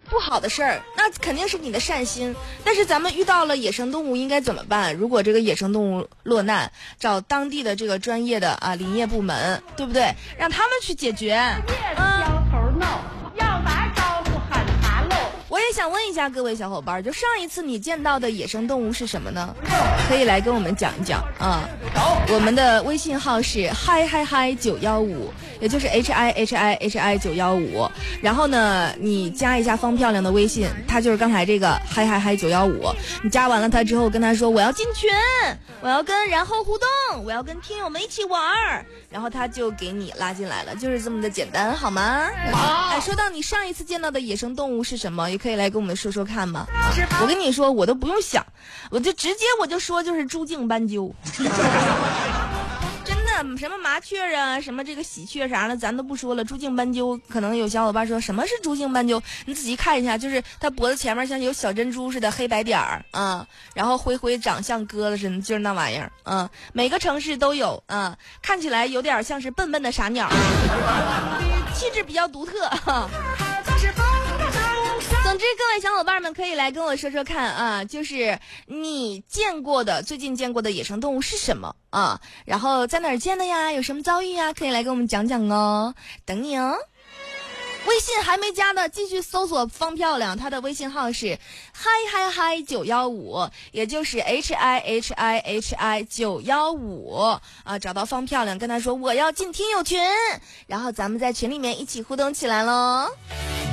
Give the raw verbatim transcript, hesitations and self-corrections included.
不好的事儿，那肯定是你的善心。但是咱们遇到了野生动物应该怎么办？如果这个野生动物落难，找当地的这个专业的啊林业部门，对不对？让他们去解决。嗯。我也想问一下各位小伙伴，就上一次你见到的野生动物是什么呢？可以来跟我们讲一讲啊。我们的微信号是嗨嗨嗨九幺五，也就是 H I H I H I 九幺五。然后呢，你加一下方漂亮的微信，他就是刚才这个嗨嗨嗨九幺五。你加完了他之后，跟他说我要进群，我要跟然后互动，我要跟听友们一起玩，然后他就给你拉进来了，就是这么的简单，好吗？哎，说到你上一次见到的野生动物是什么，也可以来跟我们说说看嘛。啊、我跟你说，我都不用想，我就直接我就说就是朱颈斑鸠。真的，什么麻雀啊，什么这个喜鹊啥的，咱都不说了。朱颈斑鸠，可能有小伙伴说什么是朱颈斑鸠？你仔细看一下，就是它脖子前面像有小珍珠似的黑白点儿啊、嗯，然后灰灰长像鸽子似的，就是那玩意儿啊、嗯。每个城市都有啊、嗯，看起来有点像是笨笨的傻鸟，气质比较独特。总之，各位小伙伴们可以来跟我说说看啊，就是你见过的最近见过的野生动物是什么啊？然后在哪儿见的呀？有什么遭遇呀？可以来跟我们讲讲哦，等你哦。微信还没加的，继续搜索方漂亮，她的微信号是嗨嗨嗨九幺五，也就是 H I H I H I 九幺五啊，找到方漂亮，跟她说我要进听友群，然后咱们在群里面一起互动起来喽。